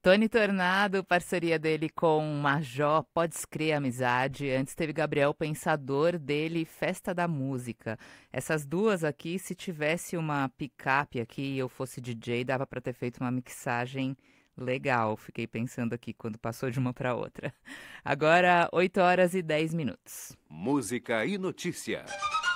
Tony Tornado, parceria dele com Majó, Podes Crer Amizade. Antes teve Gabriel Pensador dele, Festa da Música. Essas duas aqui, se tivesse uma picape aqui e eu fosse DJ, dava para ter feito uma mixagem legal. Fiquei pensando aqui quando passou de uma para outra. Agora, 8 horas e 10 minutos. Música e notícia.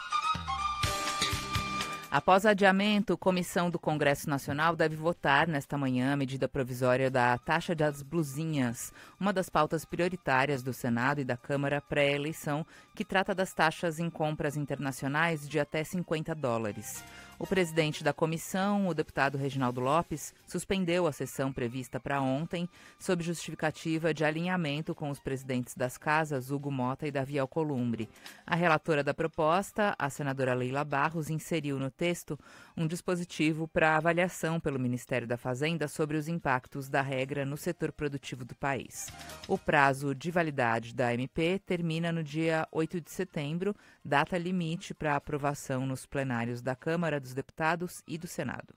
Após adiamento, a Comissão do Congresso Nacional deve votar nesta manhã a medida provisória da taxa das blusinhas, uma das pautas prioritárias do Senado e da Câmara pré-eleição, que trata das taxas em compras internacionais de até $50. O presidente da comissão, o deputado Reginaldo Lopes, suspendeu a sessão prevista para ontem, sob justificativa de alinhamento com os presidentes das casas, Hugo Mota e Davi Alcolumbre. A relatora da proposta, a senadora Leila Barros, inseriu no texto um dispositivo para avaliação pelo Ministério da Fazenda sobre os impactos da regra no setor produtivo do país. O prazo de validade da MP termina no dia 8 de setembro, data limite para aprovação nos plenários da Câmara dos Deputados e do Senado.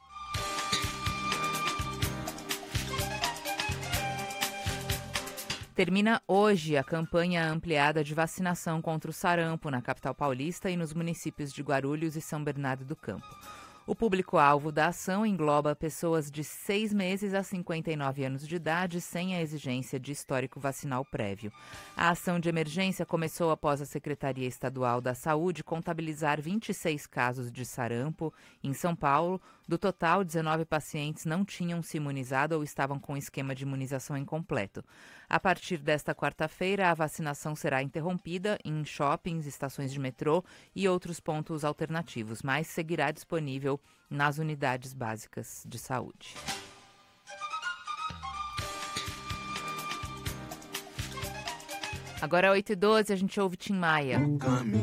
Termina hoje a campanha ampliada de vacinação contra o sarampo na capital paulista e nos municípios de Guarulhos e São Bernardo do Campo. O público-alvo da ação engloba pessoas de 6 meses a 59 anos de idade sem a exigência de histórico vacinal prévio. A ação de emergência começou após a Secretaria Estadual da Saúde contabilizar 26 casos de sarampo em São Paulo. Do total, 19 pacientes não tinham se imunizado ou estavam com esquema de imunização incompleto. A partir desta quarta-feira, a vacinação será interrompida em shoppings, estações de metrô e outros pontos alternativos, mas seguirá disponível nas unidades básicas de saúde. Agora, 8h12, a gente ouve Tim Maia.